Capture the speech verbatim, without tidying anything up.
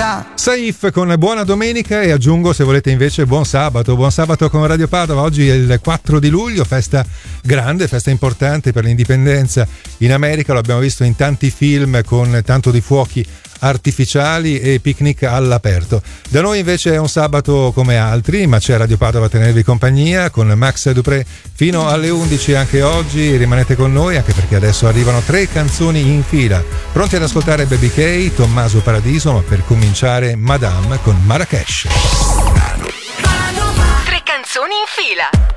domenica. Saif con buona domenica e aggiungo, se volete invece, buon sabato. Buon sabato con Radio Padova. Oggi è il quattro di luglio, festa grande, festa importante per l'indipendenza in America. Lo abbiamo visto in tanti film con tanto di fuochi artificiali e picnic all'aperto. Da noi invece è un sabato come altri, ma c'è Radio Padova a tenervi compagnia con Max Dupré fino alle undici anche oggi. Rimanete con noi anche perché adesso arrivano tre canzoni in fila. Pronti ad ascoltare Baby K, Tommaso Paradiso, ma per cominciare Madame con Marrakesh. Tre canzoni in fila.